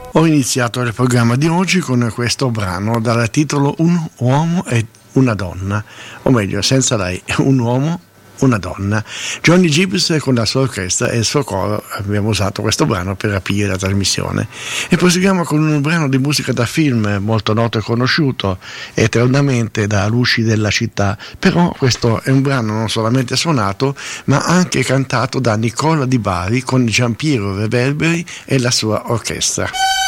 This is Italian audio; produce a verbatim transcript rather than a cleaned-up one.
Ho iniziato il programma di oggi con questo brano dal titolo Un uomo e una donna, o meglio, senza lei, un uomo, una donna. Johnny Gibbs con la sua orchestra e il suo coro abbiamo usato questo brano per aprire la trasmissione. E proseguiamo con un brano di musica da film molto noto e conosciuto, Eternamente da Luci della città, però questo è un brano non solamente suonato ma anche cantato da Nicola Di Bari con Giampiero Reverberi e la sua orchestra.